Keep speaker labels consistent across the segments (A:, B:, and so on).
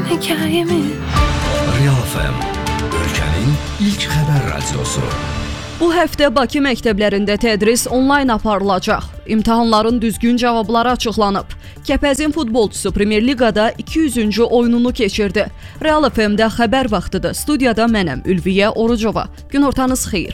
A: hikayemi.
B: Real FM, ölkənin ilk xəbər radiosu.
C: Bu həftə Bakı məktəblərində tədris onlayn aparılacaq. İmtahanların düzgün cavabları açıqlanıb. Kəpəzin futbolçusu Premyer Liqada 200-cü oyununu keçirdi. Real FM-də xəbər vaxtıdır. Studiyada mənəm Ülviyə Orucova. Günortanız xeyir.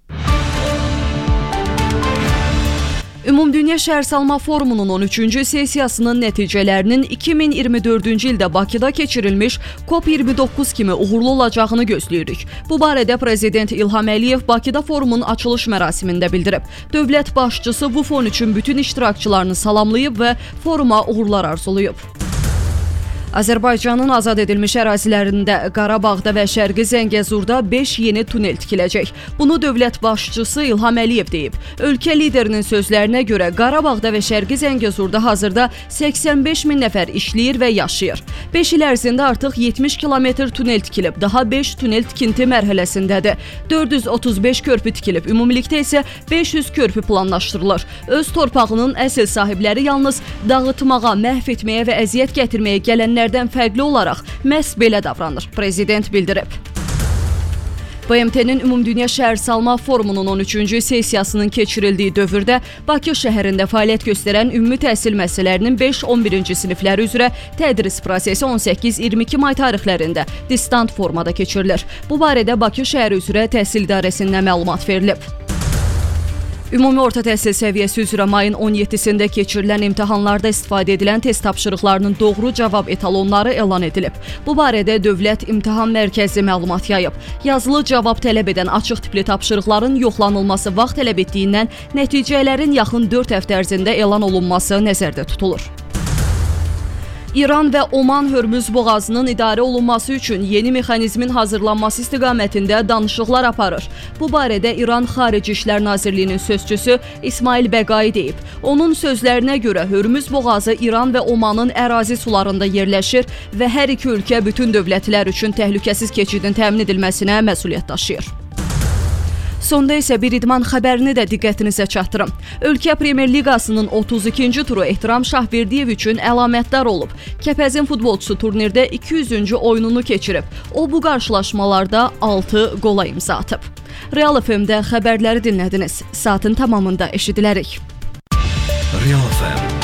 C: Ümumdünya Şəhərsalma Forumunun 13-cü sessiyasının nəticələrinin 2024-cü ildə Bakıda keçirilmiş COP29 kimi uğurlu olacağını gözləyirik. Bu barədə Prezident İlham Əliyev Bakıda forumun açılış mərasimində bildirib. Dövlət başçısı bu fon üçün bütün iştirakçılarını salamlayıb və foruma uğurlar arzulayıb. Azərbaycanın azad edilmiş ərazilərində Qarabağda və Şərqi Zəngəzurda 5 yeni tunel tikiləcək. Bunu dövlət başçısı İlham Əliyev deyib. Ölkə liderinin sözlərinə görə Qarabağda və Şərqi Zəngəzurda hazırda 85 min nəfər işləyir və yaşayır. 5 il ərzində artıq 70 kilometr tunel tikilib, daha 5 tunel tikinti mərhələsindədir. 435 körpü tikilib, ümumilikdə isə 500 körpü planlaşdırılır. Öz torpağının əsl sahibləri yalnız dağıtmağa, məhv etməyə və əziyyət gətirməyə gələnlərdən fərqli olaraq məhz belə davranır, prezident bildirib. BMT-nin Ümumdünya Şəhərsalma Forumunun 13-cü sessiyasının keçirildiyi dövrdə Bakı şəhərində fəaliyyət göstərən ümumi təhsil müəssisələrinin 5-11-ci sinifləri üzrə tədris prosesi 18-22 may tarixlərində distant formada keçirilir. Bu barədə Bakı şəhəri üzrə təhsil idarəsindən məlumat verilib. Ümumi orta təhsil səviyyəsi üzrə mayın 17-sində keçirilən imtahanlarda istifadə edilən test tapşırıqlarının doğru cavab etalonları elan edilib. Bu barədə Dövlət İmtahan Mərkəzi məlumat yayıb. Yazılı cavab tələb edən açıq tipli tapşırıqların yoxlanılması vaxt tələb etdiyindən nəticələrin yaxın 4 həftə ərzində elan olunması nəzərdə tutulur. İran və Oman Hörmüz boğazının idarə olunması üçün yeni mexanizmin hazırlanması istiqamətində danışıqlar aparır. Bu barədə İran Xarici İşlər Nazirliyinin sözçüsü İsmail Bəqai deyib. Onun sözlərinə görə Hörmüz boğazı İran və Omanın ərazi sularında yerləşir və hər iki ölkə bütün dövlətlər üçün təhlükəsiz keçidin təmin edilməsinə məsuliyyət daşıyır. Sonda isə bir idman xəbərini də diqqətinizə çatdırım. Ölkə Premyer Liqasının 32-ci turu Ehtiram Şahverdiyev üçün əlamətdar olub. Kəpəzin futbolçusu turnirdə 200-cü oyununu keçirib. O bu qarşılaşmalarda 6 qola imza atıb. Real FM-də xəbərləri dinlədiniz. Saatın tamamında eşidilərik.
B: Real FM